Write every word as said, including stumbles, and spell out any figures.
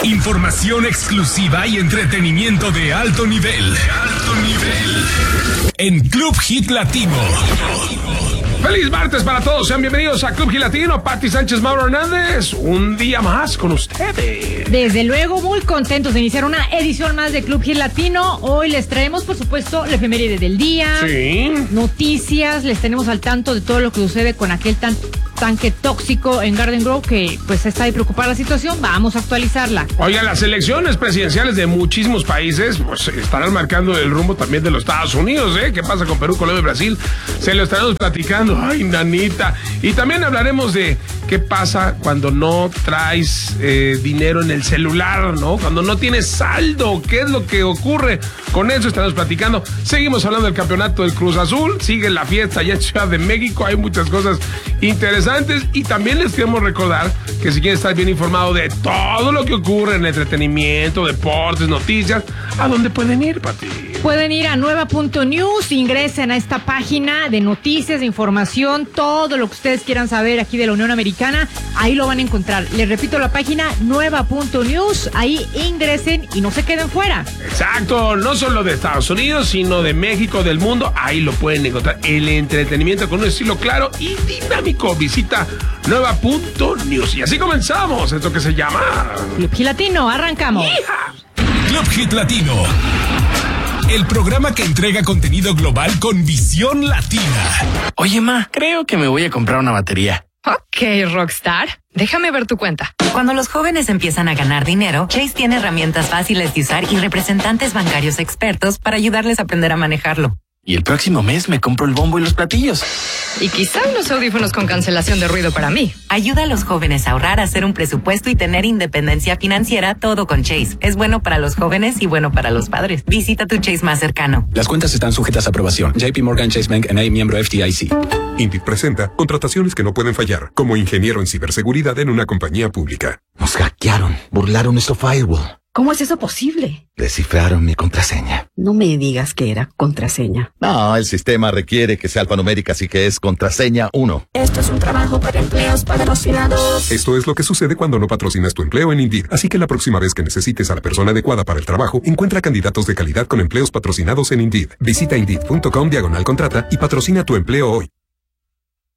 Información exclusiva y entretenimiento de alto nivel. De alto nivel. En Club Hit Latino. Feliz martes para todos, sean bienvenidos a Club Hit Latino. Pati Sánchez, Mauro Hernández, un día más con ustedes. Desde luego, muy contentos de iniciar una edición más de Club Hit Latino. Hoy les traemos, por supuesto, la efeméride del día. Sí. Noticias, les tenemos al tanto de todo lo que sucede con aquel tan tanque tóxico en Garden Grove, que pues está de preocupar la situación. Vamos a actualizarla. Oigan, las elecciones presidenciales de muchísimos países pues estarán marcando el rumbo también de los Estados Unidos, ¿eh? ¿Qué pasa con Perú, Colombia y Brasil? Se lo estaremos platicando. Ay, nanita. Y también hablaremos de qué pasa cuando no traes eh, dinero en el celular, ¿no? Cuando no tienes saldo, ¿qué es lo que ocurre? Con eso estaremos platicando. Seguimos hablando del campeonato del Cruz Azul. Sigue la fiesta allá en Ciudad de México. Hay muchas cosas interesantes. Y también les queremos recordar que si quieren estar bien informado de todo lo que ocurre en entretenimiento, deportes, noticias, ¿a dónde pueden ir, Pati? Pueden ir a nueva punto news, ingresen a esta página de noticias, de información, todo lo que ustedes quieran saber aquí de la Unión Americana, ahí lo van a encontrar. Les repito la página nueva punto news, ahí ingresen y no se queden fuera. Exacto, no solo de Estados Unidos, sino de México, del mundo, ahí lo pueden encontrar. El entretenimiento con un estilo claro y dinámico. Visita nueva punto news. Y así comenzamos esto que se llama Club Hit Latino, arrancamos. ¡Hija! Club Hit Latino. El programa que entrega contenido global con visión latina. Oye, ma, creo que me voy a comprar una batería. Ok, Rockstar. Déjame ver tu cuenta. Cuando los jóvenes empiezan a ganar dinero, Chase tiene herramientas fáciles de usar y representantes bancarios expertos para ayudarles a aprender a manejarlo. Y el próximo mes me compro el bombo y los platillos. Y quizá unos audífonos con cancelación de ruido para mí. Ayuda a los jóvenes a ahorrar, a hacer un presupuesto y tener independencia financiera, todo con Chase. Es bueno para los jóvenes y bueno para los padres. Visita tu Chase más cercano. Las cuentas están sujetas a aprobación. J P Morgan Chase Bank N A, miembro F D I C. Indeed presenta contrataciones que no pueden fallar, como ingeniero en ciberseguridad en una compañía pública. Nos hackearon, burlaron nuestro firewall. ¿Cómo es eso posible? Descifraron mi contraseña. No me digas que era contraseña. No, el sistema requiere que sea alfanumérica, así que es contraseña uno. Esto es un trabajo para empleos patrocinados. Esto es lo que sucede cuando no patrocinas tu empleo en Indeed. Así que la próxima vez que necesites a la persona adecuada para el trabajo, encuentra candidatos de calidad con empleos patrocinados en Indeed. Visita Indeed punto com diagonal contrata y patrocina tu empleo hoy.